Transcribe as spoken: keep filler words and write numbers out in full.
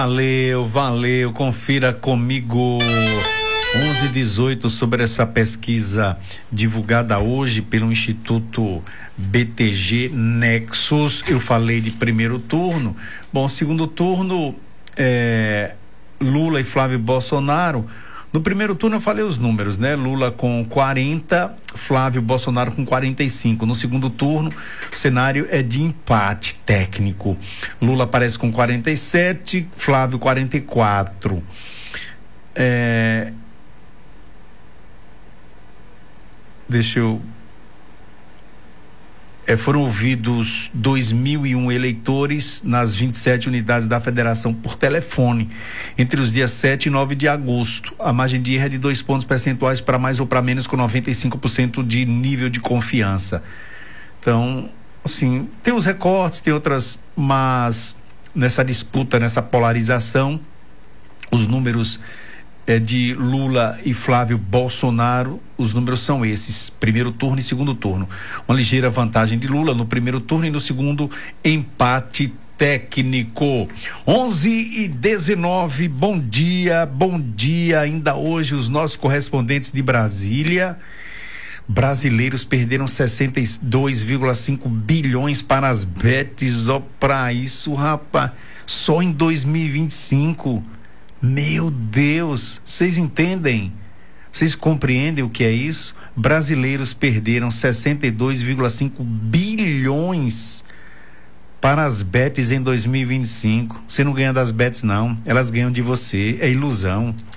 Valeu, valeu, confira comigo. onze e dezoito sobre essa pesquisa divulgada hoje pelo Instituto B T G Nexus. Eu falei de primeiro turno. Bom, segundo turno, é, Lula e Flávio Bolsonaro. No primeiro turno eu falei os números, né? Lula com quarenta, Flávio Bolsonaro com quarenta e cinco. No segundo turno, o cenário é de empate técnico. Lula aparece com quarenta e sete, Flávio quarenta e quatro. É... Deixa eu... É, foram ouvidos dois mil e um eleitores nas vinte e sete unidades da federação por telefone, entre os dias sete e nove de agosto. A margem de erro é de dois pontos percentuais para mais ou para menos, com noventa e cinco por cento de nível de confiança. Então, assim, tem os recortes, tem outras, mas nessa disputa, nessa polarização, os números é, de Lula e Flávio Bolsonaro, os números são esses, primeiro turno e segundo turno. Uma ligeira vantagem de Lula no primeiro turno e no segundo, empate técnico. onze e dezenove, bom dia, bom dia. Ainda hoje os nossos correspondentes de Brasília. Brasileiros perderam sessenta e dois vírgula cinco bilhões para as bets. Ó, pra isso, rapaz, só em dois mil e vinte e cinco. Meu Deus, vocês entendem? Vocês compreendem o que é isso? Brasileiros perderam sessenta e dois vírgula cinco bilhões para as bets em dois mil e vinte e cinco. Você não ganha das bets, não. Elas ganham de você. É ilusão.